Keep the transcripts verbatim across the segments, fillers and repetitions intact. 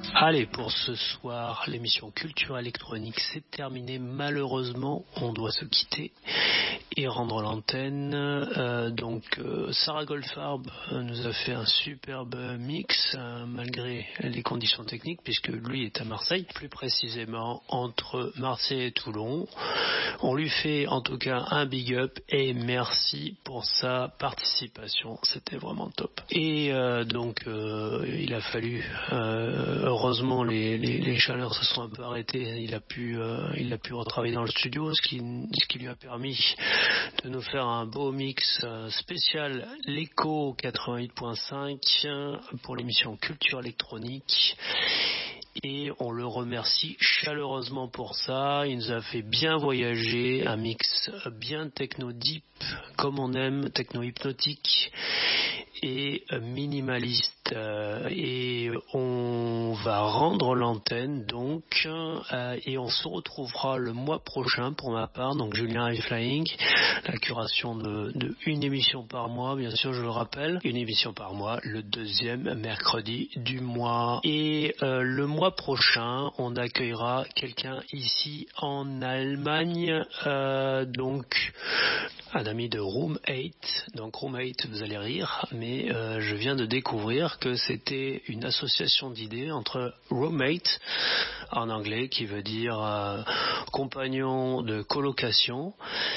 Allez, pour ce soir, l'émission Culture électronique c'est terminé. Malheureusement, on doit se quitter et rendre l'antenne. Euh, donc, euh, Sarah Goldfarb nous a fait un superbe mix euh, malgré les conditions techniques, puisque lui est à Marseille, plus précisément entre Marseille et Toulon. On lui fait en tout cas un big up et merci pour sa participation. C'était vraiment top. Et euh, donc, euh, il a fallu euh, heureusement les, les, les chaleurs se sont un peu arrêtées. Il a pu, euh, il a pu retravailler dans le studio, ce qui, ce qui lui a permis de nous faire un beau mix euh, spécial l'Echo quatre-vingt-huit point cinq pour l'émission Culture électronique. Et on le remercie chaleureusement pour ça. Il nous a fait bien voyager, un mix bien techno deep, comme on aime, techno hypnotique et minimaliste. Et on va rendre l'antenne donc, et on se retrouvera le mois prochain pour ma part. Donc Julien High Flying, la curation de, de une émission par mois, bien sûr, je le rappelle, une émission par mois, le deuxième mercredi du mois. Et euh, le mois prochain, on accueillera quelqu'un ici en Allemagne, euh, donc un ami de Room eight. Donc Room eight, vous allez rire, mais euh, je viens de découvrir que c'était une association d'idées entre roommate en anglais, qui veut dire euh, compagnon de colocation,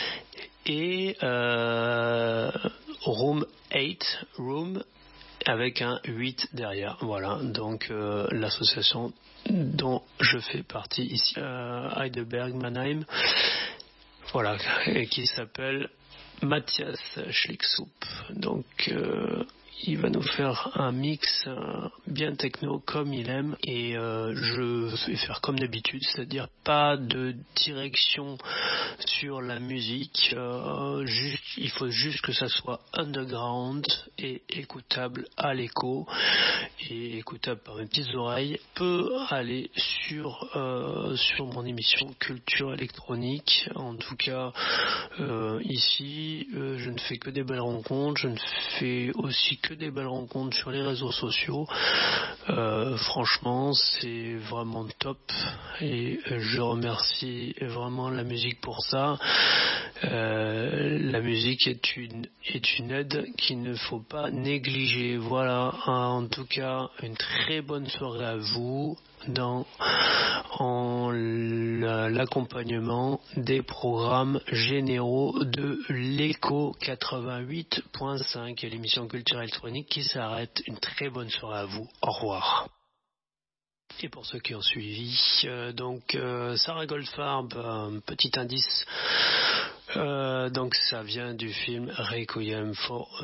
et euh, Room eight, room avec un huit derrière. Voilà, donc euh, l'association dont je fais partie ici, euh, Heidelberg Mannheim, voilà, et qui s'appelle Matthias Schlicksoup. Donc euh, il va nous faire un mix euh, bien techno comme il aime, et euh, je vais faire comme d'habitude, c'est-à-dire pas de direction sur la musique, euh, juste, il faut juste que ça soit underground et écoutable à l'écho et écoutable par mes petites oreilles. Peut aller sur euh, sur mon émission Culture électronique. En tout cas euh, ici euh, je ne fais que des belles rencontres, je ne fais aussi que des belles rencontres sur les réseaux sociaux. Euh, franchement c'est vraiment top et je remercie vraiment la musique pour ça. Euh, la musique est une, est une aide qu'il ne faut pas négliger. Voilà, en tout cas une très bonne soirée à vous dans en l'accompagnement des programmes généraux de l'Echo quatre-vingt-huit point cinq et l'émission Culture électronique qui s'arrête. Une très bonne soirée à vous. Au revoir. Et pour ceux qui ont suivi, euh, donc euh, Sarah Goldfarb, un petit indice, euh, donc ça vient du film Requiem for